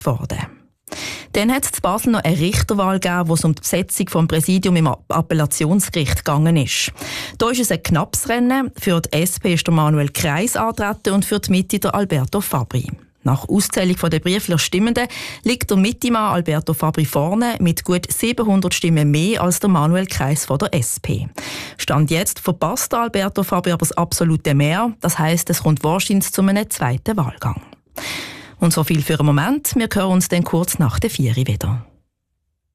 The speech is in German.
worden. Dann hat es in Basel noch eine Richterwahl gegeben, wo es um die Besetzung des Präsidiums im Appellationsgericht gegangen ist. Da ist es ein knappes Rennen. Für die SP ist der Manuel Kreis angetreten und für die Mitte der Alberto Fabri. Nach Auszählung der Briefe der Stimmenden liegt der Mittemann Alberto Fabri vorne mit gut 700 Stimmen mehr als der Manuel Kreis von der SP. Stand jetzt verpasst der Alberto Fabri aber das absolute Mehr. Das heisst, es kommt wahrscheinlich zu einem zweiten Wahlgang. Und so viel für einen Moment. Wir hören uns dann kurz nach der 4 wieder.